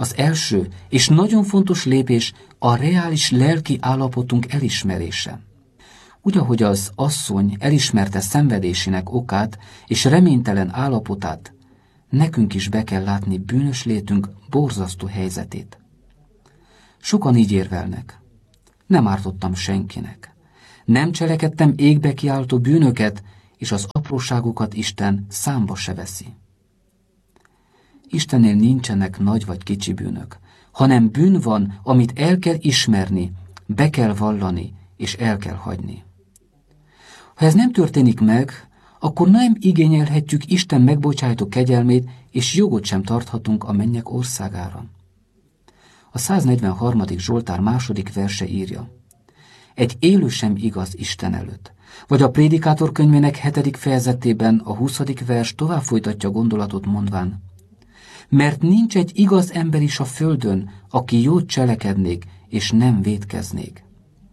Az első és nagyon fontos lépés a reális lelki állapotunk elismerése. Úgy, ahogy az asszony elismerte szenvedésének okát és reménytelen állapotát, nekünk is be kell látni bűnös létünk borzasztó helyzetét. Sokan így érvelnek. Nem ártottam senkinek. Nem cselekedtem égbe kiáltó bűnöket, és az apróságokat Isten számba se veszi. Istennél nincsenek nagy vagy kicsi bűnök, hanem bűn van, amit el kell ismerni, be kell vallani, és el kell hagyni. Ha ez nem történik meg, akkor nem igényelhetjük Isten megbocsájtó kegyelmét, és jogot sem tarthatunk a mennyek országára. A 143. Zsoltár 2. verse írja: egy élő sem igaz Isten előtt. Vagy a Prédikátor könyvének 7. fejezetében a 20. vers tovább folytatja a gondolatot mondván: mert nincs egy igaz ember is a földön, aki jót cselekednék, és nem vétkeznék.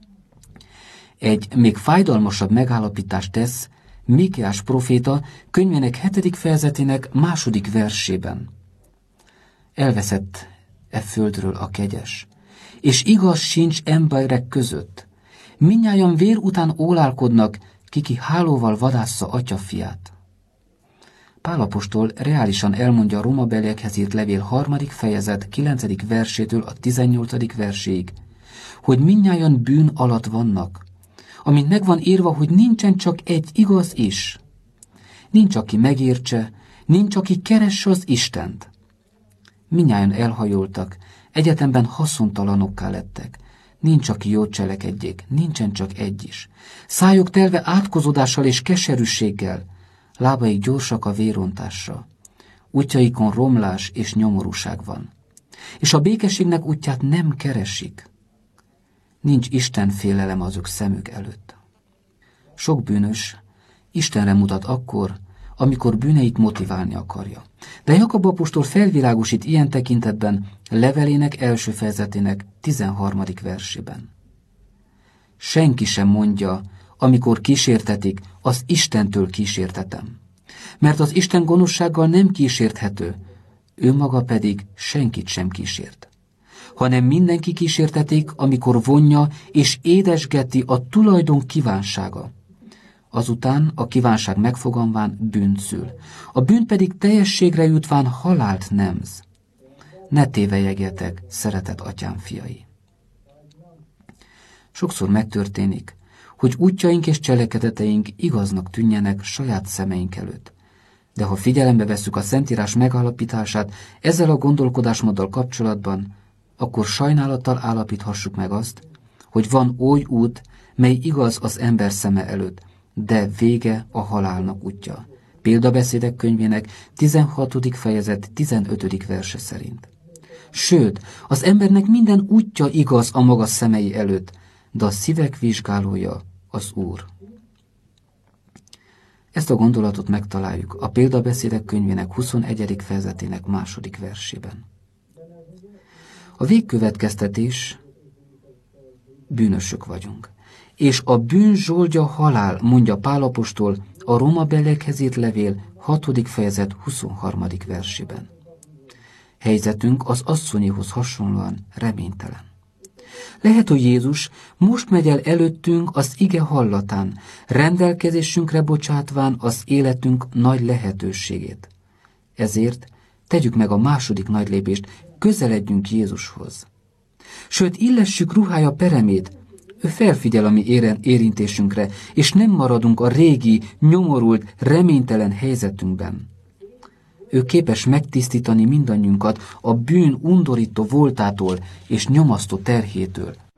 Egy még fájdalmasabb megállapítást tesz Mikéás próféta könyvének 7. fejezetének 2. versében. Elveszett e földről a kegyes, és igaz sincs emberek között. Mindnyájan vér után ólálkodnak, kiki hálóval vadásza atyafiát. Pál apostol reálisan elmondja a rómabeliekhez írt levél 3. fejezet 9. versétől a 18. verséig, hogy mindnyájan bűn alatt vannak, amint meg van írva, hogy nincsen csak egy igaz is. Nincs, aki megértse, nincs, aki keresse az Istent. Mindnyájan elhajoltak, egyetemben haszontalanokká lettek. Nincs, aki jót cselekedjék, nincsen csak egy is. Szájuk telve átkozodással és keserűséggel, lábaik gyorsak a vérontásra. Útjaikon romlás és nyomorúság van. És a békességnek útját nem keresik. Nincs Isten félelem az ők szemük előtt. Sok bűnös Istenre mutat akkor, amikor bűneit motiválni akarja. De Jakab apostol felvilágosít ilyen tekintetben levelének első fejezetének 13. versében. Senki sem mondja, amikor kísértetik, az Istentől kísértetem. Mert az Isten gonoszsággal nem kísérthető, ő maga pedig senkit sem kísért. Hanem mindenki kísértetik, amikor vonja és édesgeti a tulajdon kívánsága. Azután a kívánság megfoganván bűnt szül. A bűn pedig teljességre jutván halált nemz. Ne tévelyegjetek, szeretett atyám fiai. Sokszor megtörténik, hogy útjaink és cselekedeteink igaznak tűnjenek saját szemeink előtt. De ha figyelembe vesszük a Szentírás megállapítását ezzel a gondolkodásmóddal kapcsolatban, akkor sajnálattal állapíthassuk meg azt, hogy van oly út, mely igaz az ember szeme előtt, de vége a halálnak útja. Példabeszédek könyvének 16. fejezet 15. verse szerint. Sőt, az embernek minden útja igaz a maga szemei előtt, de a szívek vizsgálója az Úr. Ezt a gondolatot megtaláljuk a Példabeszédek könyvének 21. fejezetének 2. versében. A végkövetkeztetés: bűnösök vagyunk. És a bűn zsoldja halál, mondja Pál apostol a rómabeliekhez írt levél 6. fejezet 23. versében. Helyzetünk az asszonyihoz hasonlóan reménytelen. Lehet, hogy Jézus most megy el előttünk az ige hallatán, rendelkezésünkre bocsátván az életünk nagy lehetőségét. Ezért tegyük meg a második nagy lépést, közeledjünk Jézushoz. Sőt, illessük ruhája peremét, ő felfigyel a mi érintésünkre, és nem maradunk a régi, nyomorult, reménytelen helyzetünkben. Ő képes megtisztítani mindannyiunkat a bűn undorító voltától és nyomasztó terhétől.